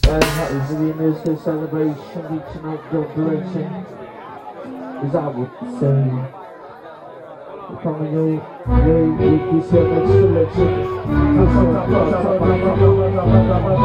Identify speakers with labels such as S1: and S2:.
S1: And that was the musical celebration reaching out your direction. As I would say, coming your way with this next selection.